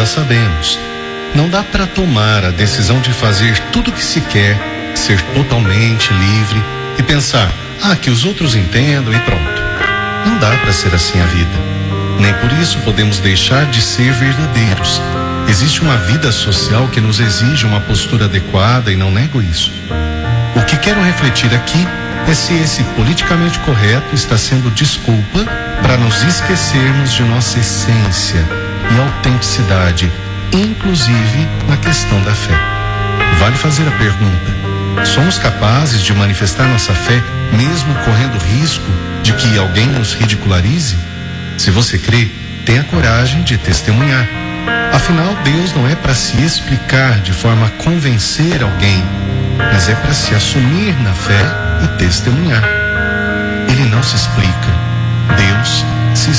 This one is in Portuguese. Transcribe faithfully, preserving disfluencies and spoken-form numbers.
já sabemos. Não dá para tomar a decisão de fazer tudo o que se quer, ser totalmente livre e pensar, ah, que os outros entendam e pronto. Não dá para ser assim a vida. Nem por isso podemos deixar de ser verdadeiros. Existe uma vida social que nos exige uma postura adequada e não nego isso. O que quero refletir aqui é se esse politicamente correto está sendo desculpa para nos esquecermos de nossa essência e autenticidade, inclusive na questão da fé. Vale fazer a pergunta: somos capazes de manifestar nossa fé mesmo correndo risco de que alguém nos ridicularize? Se você crê, tenha coragem de testemunhar. Afinal, Deus não é para se explicar de forma a convencer alguém, mas é para se assumir na fé e testemunhar. Ele não se explica,